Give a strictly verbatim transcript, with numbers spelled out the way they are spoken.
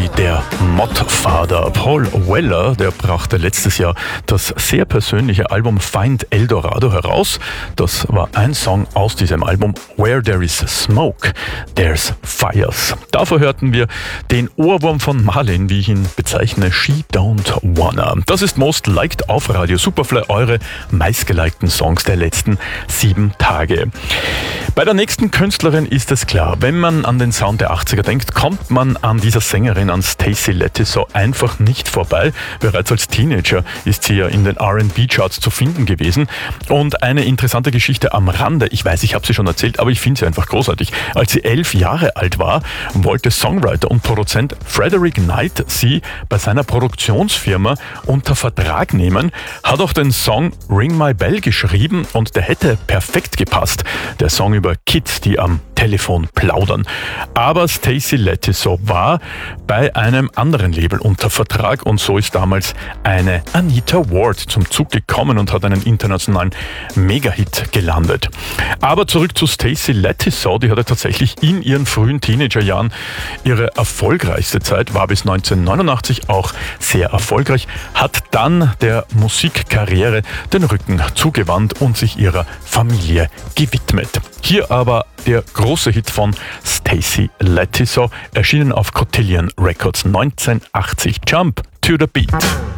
Stacey, der Mod-Vater. Paul Weller, der brachte letztes Jahr das sehr persönliche Album Find Eldorado heraus. Das war ein Song aus diesem Album. Where There Is Smoke, There's Fires. Davor hörten wir den Ohrwurm von Marlin, wie ich ihn bezeichne, She Don't Wanna. Das ist Most Liked auf Radio Superfly, eure meistgelikten Songs der letzten sieben Tage. Bei der nächsten Künstlerin ist es klar, wenn man an den Sound der achtziger denkt, kommt man an dieser Sängerin, an Stacey Letiso, einfach nicht vorbei. Bereits als Teenager ist sie ja in den R and B-Charts zu finden gewesen. Und eine interessante Geschichte am Rande, ich weiß, ich habe sie schon erzählt, aber ich finde sie einfach großartig. Als sie elf Jahre alt war, wollte Songwriter und Produzent Frederick Knight sie bei seiner Produktionsfirma unter Vertrag nehmen, hat auch den Song Ring My Bell geschrieben und der hätte perfekt gepasst. Der Song über Kids, die am Telefon plaudern. Aber Stacey Letiso war bei einem anderen Label unter Vertrag und so ist damals eine Anita Ward zum Zug gekommen und hat einen internationalen Mega-Hit gelandet. Aber zurück zu Stacey Letiso, die hatte tatsächlich in ihren frühen Teenagerjahren ihre erfolgreichste Zeit, war bis neunzehnhundertneunundachtzig auch sehr erfolgreich, hat dann der Musikkarriere den Rücken zugewandt und sich ihrer Familie gewidmet. Hier aber der große Hit von Stacey Letiso, erschienen auf Cotillion Records neunzehnhundertachtzig, Jump to the Beat.